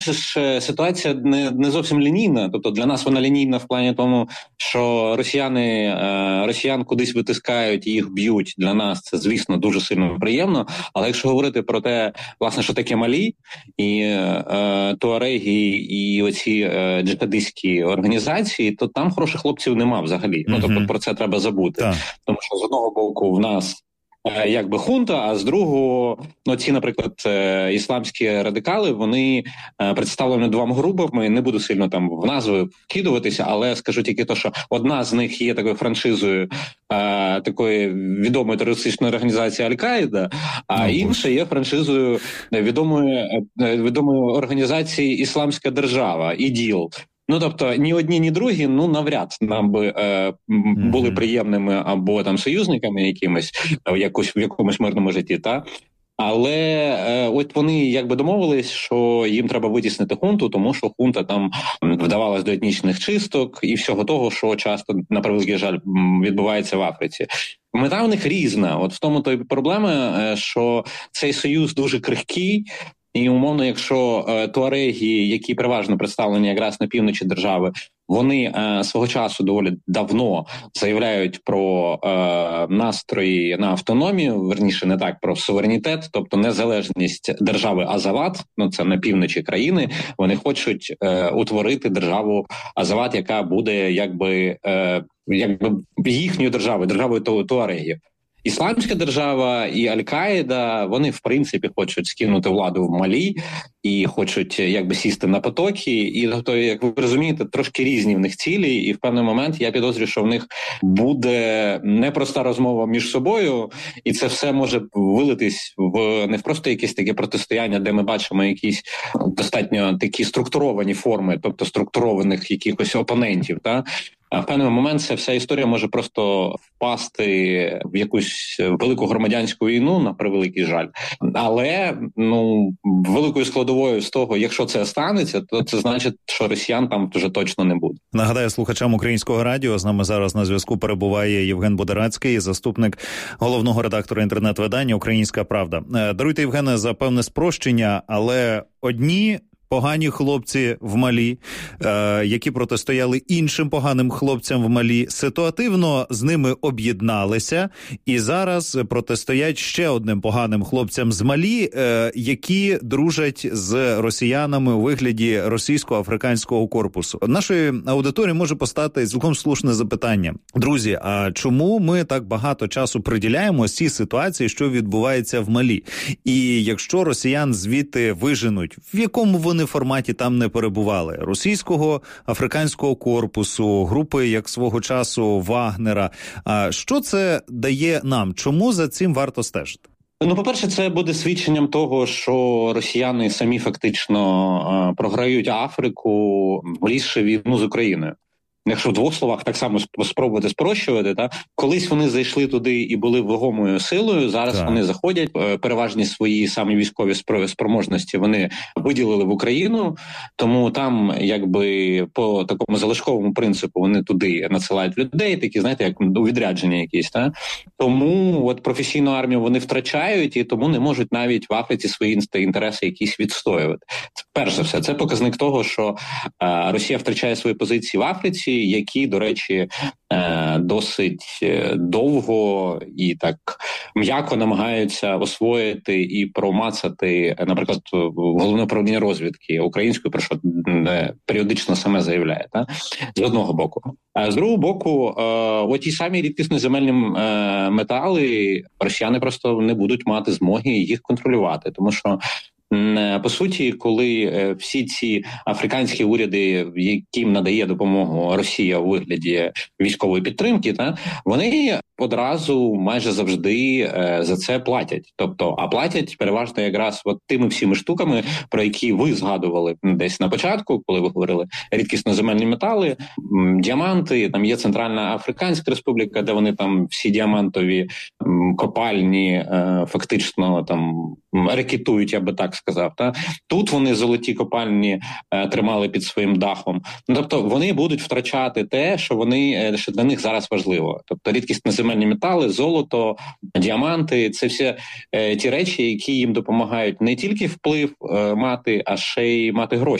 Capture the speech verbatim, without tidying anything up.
ж ситуація не, не зовсім лінійна. Тобто для нас вона лінійна в плані тому, що росіяни, росіян кудись витискають і їх б'ють. Для нас це, звісно, дуже сильно приємно. Але якщо говорити про те, власне, що таке Малі, і е, туареги, і оці е, джихадистські організації, то там хороших хлопців нема взагалі. Mm-hmm. Ну, тобто про це треба забути. Так. Тому що з одного боку в нас якби хунта, а з другого, ну ці, наприклад, ісламські радикали, вони представлені двома групами, не буду сильно там в назви вкидуватися, але скажу тільки то, що одна з них є такою франшизою а, такої відомої терористичної організації Аль-Каїда, а oh, інша є франшизою відомої, відомої організації Ісламська держава, ІДІЛ. Ну, тобто, ні одні, ні другі, ну, навряд нам би е, були mm-hmm. приємними або там союзниками якимось в, якось, в якомусь мирному житті, та? Але е, от вони якби домовились, що їм треба витіснити хунту, тому що хунта там вдавалась до етнічних чисток і всього того, що часто, на превеликий жаль, відбувається в Африці. Мета в них різна. От в тому то й проблема, що цей союз дуже крихкий. І, умовно, якщо е, туареги, які переважно представлені якраз на півночі держави, вони е, свого часу доволі давно заявляють про е, настрої на автономію, верніше не так, про суверенітет, тобто незалежність держави Азават, ну це на півночі країни, вони хочуть е, утворити державу Азават, яка буде якби, е, якби їхньою державою, державою ту, туарегів. Ісламська держава і Аль-Каїда, вони, в принципі, хочуть скинути владу в Малі і хочуть, якби, сісти на потоки. І, то, як ви розумієте, трошки різні в них цілі. І в певний момент я підозрюю, що в них буде непроста розмова між собою. І це все може вилитись в не в просто якесь таке протистояння, де ми бачимо якісь достатньо такі структуровані форми, тобто структурованих якихось опонентів, та? А в певний момент ця вся історія може просто впасти в якусь велику громадянську війну, на превеликий жаль. Але, ну, великою складовою з того, якщо це станеться, то це значить, що росіян там вже точно не буде. Нагадаю слухачам Українського радіо, з нами зараз на зв'язку перебуває Євген Бодерацький, заступник головного редактора інтернет-видання «Українська правда». Даруйте, Євгене, за певне спрощення, але одні погані хлопці в Малі, е, які протистояли іншим поганим хлопцям в Малі, ситуативно з ними об'єдналися і зараз протистоять ще одним поганим хлопцям з Малі, е, які дружать з росіянами у вигляді російсько-африканського корпусу. Нашої аудиторії може постати цілком слушне запитання. Друзі, а чому ми так багато часу приділяємо цій ситуації, що відбувається в Малі? І якщо росіян звідти виженуть, в якому вони форматі там не перебували? Російського африканського корпусу, групи, як свого часу, Вагнера. А що це дає нам? Чому за цим варто стежити? Ну, по-перше, це буде свідченням того, що росіяни самі фактично е, програють Африку, влізши війну з Україною. Якщо в двох словах так само спробувати спрощувати, та колись вони зайшли туди і були вагомою силою, зараз так. Вони заходять, переважні свої самі військові спроможності вони виділили в Україну, тому там якби по такому залишковому принципу вони туди надсилають людей, такі, знаєте, як у відрядження якісь, та? Тому от професійну армію вони втрачають і тому не можуть навіть в Африці свої інтереси якісь відстоювати. Це, перш за все, це показник того, що е, Росія втрачає свої позиції в Африці, які, до речі, досить довго і так м'яко намагаються освоїти і промацати, наприклад, Головне управління розвідки української, про що періодично саме заявляє, та? З одного боку. А з другого боку, оті самі рідкісні земельні метали росіяни просто не будуть мати змоги їх контролювати, тому що по суті, коли всі ці африканські уряди, яким надає допомогу Росія у вигляді військової підтримки, та вони одразу майже завжди е, за це платять. Тобто, а платять переважно якраз от тими всіми штуками, про які ви згадували десь на початку, коли ви говорили рідкісно земельні метали, м, діаманти, там є Центральна Африканська Республіка, де вони там всі діамантові м, копальні е, фактично там рекетують, я би так сказав. Та тут вони золоті копальні е, тримали під своїм дахом. Ну, тобто вони будуть втрачати те, що вони е, що для них зараз важливо. Тобто рідкісні земельні метали, золото, діаманти це всі е, ті речі, які їм допомагають не тільки вплив е, мати, а ще й мати гроші.